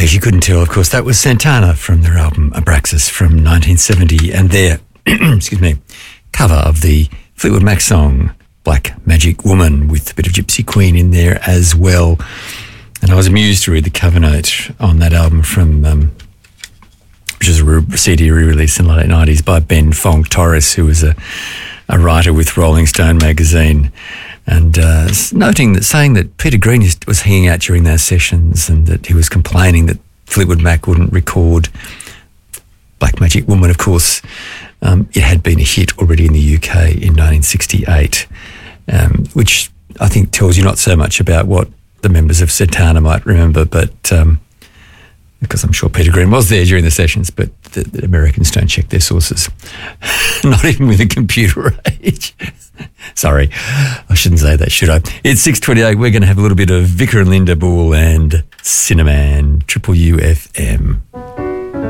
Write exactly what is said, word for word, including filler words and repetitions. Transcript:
case you couldn't tell, of course, that was Santana from their album Abraxas from nineteen seventy and their, excuse me, cover of the Fleetwood Mac song Black Magic Woman with a bit of Gypsy Queen in there as well. And I was amused to read the cover note on that album from, um, which was a C D re-release in the late nineties by Ben Fong Torres, who was a, a writer with Rolling Stone magazine. And uh, noting that, saying that Peter Green was hanging out during those sessions and that he was complaining that Fleetwood Mac wouldn't record Black Magic Woman. Of course, um, it had been a hit already in the U K in nineteen sixty-eight, um, which I think tells you not so much about what the members of Santana might remember, but um, because I'm sure Peter Green was there during the sessions, but the, the Americans don't check their sources, not even with a computer age. Sorry, I shouldn't say that, should I? It's six twenty-eight. We're going to have a little bit of Vicar and Linda Bull and Cinnamon, Triple U F M.